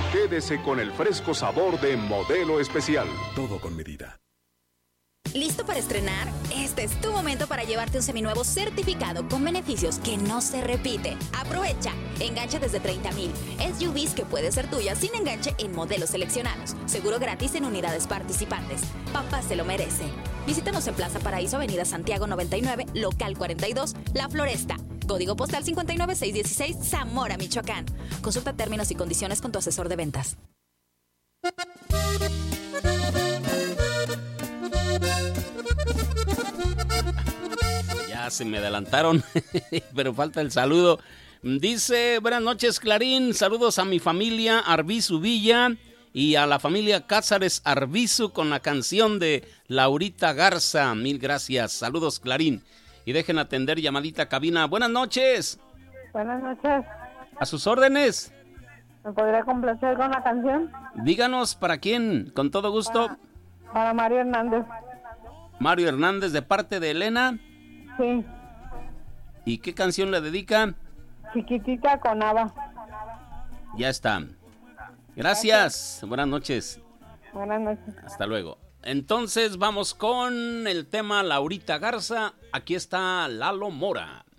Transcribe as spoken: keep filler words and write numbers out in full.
Quédese con el fresco sabor de Modelo Especial. Todo con medida. ¿Listo para estrenar? Este es tu momento para llevarte un seminuevo certificado con beneficios que no se repite. Aprovecha. Enganche desde treinta mil. S U Vs que puede ser tuya sin enganche en modelos seleccionados. Seguro gratis en unidades participantes. Papá se lo merece. Visítanos en Plaza Paraíso, Avenida Santiago noventa y nueve, local cuarenta y dos, La Floresta. Código postal cincuenta y nueve mil seiscientos dieciséis, Zamora, Michoacán. Consulta términos y condiciones con tu asesor de ventas. Ya se me adelantaron, pero falta el saludo. Dice, buenas noches, Clarín. Saludos a mi familia Arbizu Villa y a la familia Cázares Arbizu con la canción de Laurita Garza. Mil gracias. Saludos, Clarín. Y dejen atender llamadita cabina. Buenas noches. Buenas noches. A sus órdenes. ¿Me podría complacer con la canción? Díganos para quién, con todo gusto. Para, para Mario Hernández. Mario Hernández, de parte de Elena. Sí. ¿Y qué canción le dedica? Chiquitita con Ava. Ya está. Gracias. Buenas noches. Buenas noches. Hasta luego. Entonces vamos con el tema Laurita Garza. Aquí está Lalo Mora.